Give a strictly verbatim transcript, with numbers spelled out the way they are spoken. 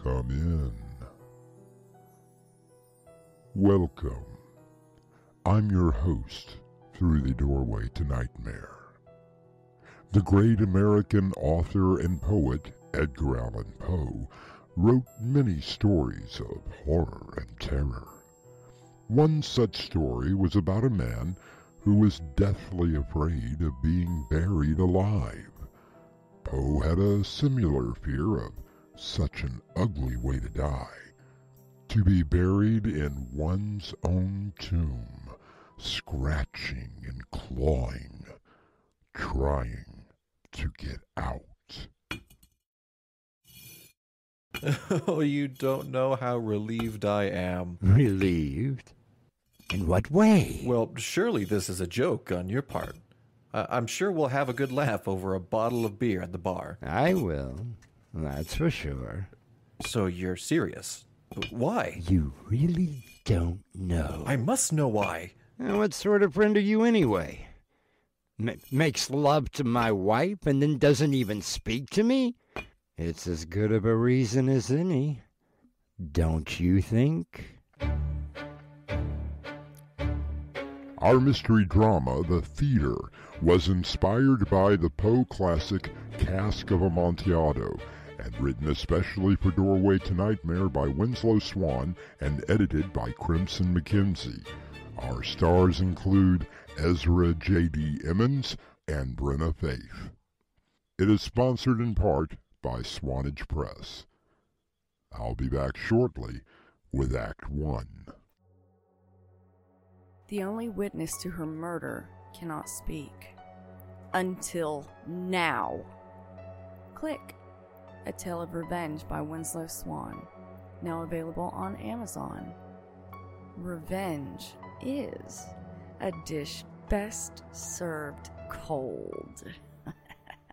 Come in. Welcome. I'm your host through the doorway to nightmare. The great American author and poet Edgar Allan Poe wrote many stories of horror and terror. One such story was about a man who was deathly afraid of being buried alive. Poe had a similar fear of such an ugly way to die. To be buried in one's own tomb, scratching and clawing, trying to get out. Oh, you don't know how relieved I am. Relieved? In what way? Well, surely this is a joke on your part. I- I'm sure we'll have a good laugh over a bottle of beer at the bar. I will. That's for sure. So you're serious? Why? You really don't know. I must know why. Now, what sort of friend are you anyway? M- makes love to my wife and then doesn't even speak to me? It's as good of a reason as any. Don't you think? Our mystery drama, The Theater, was inspired by the Poe classic Cask of Amontillado and written especially for Doorway to Nightmare by Winslow Swan and edited by Crimson McKenzie. Our stars include Ezra J D. Emmons and Brenna Faith. It is sponsored in part by Swanage Press. I'll be back shortly with Act One. The only witness to her murder cannot speak. Until now. Click. A Tale of Revenge by Winslow Swan. Now available on Amazon. Revenge is a dish best served cold.